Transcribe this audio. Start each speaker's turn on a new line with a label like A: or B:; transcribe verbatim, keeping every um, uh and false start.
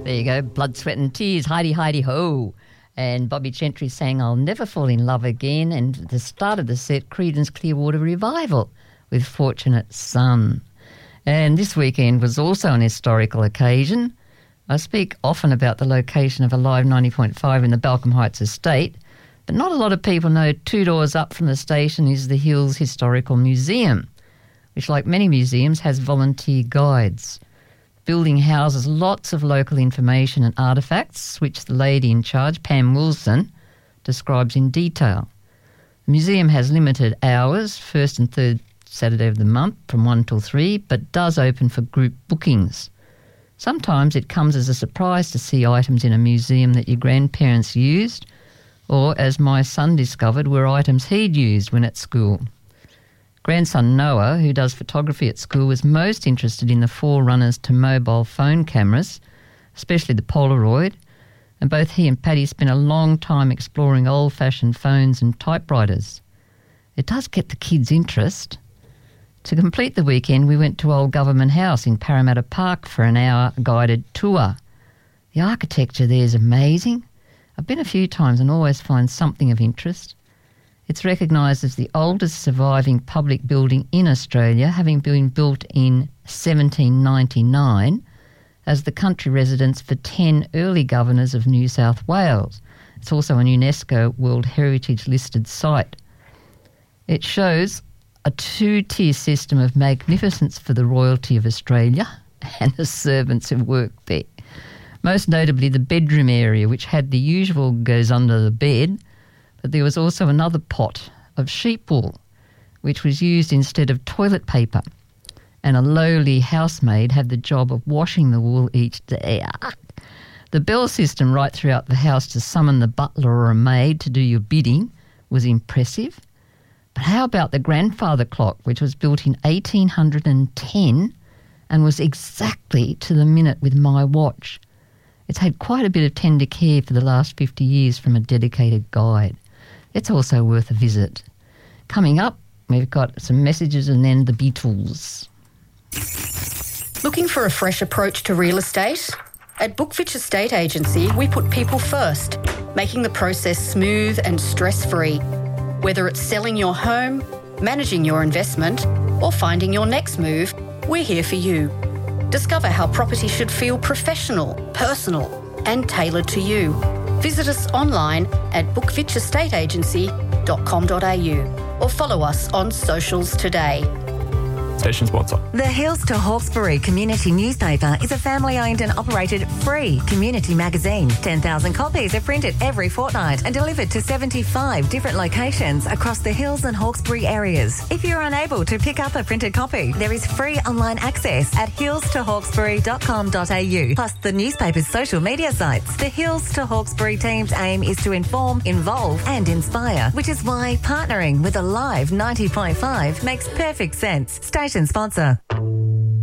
A: There you go, Blood, Sweat and Tears, Heidi, Heidi, Ho. And Bobby Gentry sang I'll Never Fall in Love Again. And at the start of the set, Creedence Clearwater Revival with Fortunate Son. And this weekend was also an historical occasion. I speak often about the location of Alive ninety point five in the Balcombe Heights estate, but not a lot of people know two doors up from the station is the Hills Historical Museum, which, like many museums, has volunteer guides. The building houses lots of local information and artefacts, which the lady in charge, Pam Wilson, describes in detail. The museum has limited hours, first and third Saturday of the month from one till three, but does open for group bookings. Sometimes it comes as a surprise to see items in a museum that your grandparents used, or, as my son discovered, were items he'd used when at school. Grandson Noah, who does photography at school, was most interested in the forerunners to mobile phone cameras, especially the Polaroid, and both he and Paddy spent a long time exploring old-fashioned phones and typewriters. It does get the kids' interest. To complete the weekend, we went to Old Government House in Parramatta Park for an hour guided tour. The architecture there is amazing. I've been a few times and always find something of interest. It's recognised as the oldest surviving public building in Australia, having been built in seventeen ninety-nine as the country residence for ten early governors of New South Wales. It's also a UNESCO World Heritage listed site. It shows a two-tier system of magnificence for the royalty of Australia and the servants who work there. Most notably the bedroom area, which had the usual goes under the bed, but there was also another pot of sheep wool, which was used instead of toilet paper, and a lowly housemaid had the job of washing the wool each day. The bell system right throughout the house to summon the butler or a maid to do your bidding was impressive. But how about the grandfather clock, which was built in eighteen ten and was exactly to the minute with my watch? It's had quite a bit of tender care for the last fifty years from a dedicated guide. It's also worth a visit. Coming up, we've got some messages and then the Beatles.
B: Looking for a fresh approach to real estate? At Bookfitch Estate Agency, we put people first, making the process smooth and stress-free. Whether it's selling your home, managing your investment, or finding your next move, we're here for you. Discover how property should feel professional, personal, and tailored to you. Visit us online at bookfitch estate agency dot com dot a u or follow us on socials today.
C: Station sponsor.
D: The Hills to Hawkesbury Community Newspaper is a family-owned and operated free community magazine. ten thousand copies are printed every fortnight and delivered to seventy-five different locations across the Hills and Hawkesbury areas. If you're unable to pick up a printed copy, there is free online access at hills to hawkesbury dot com dot a u, plus the newspaper's social media sites. The Hills to Hawkesbury team's aim is to inform, involve and inspire, which is why partnering with Alive ninety point five makes perfect sense. Station sponsor.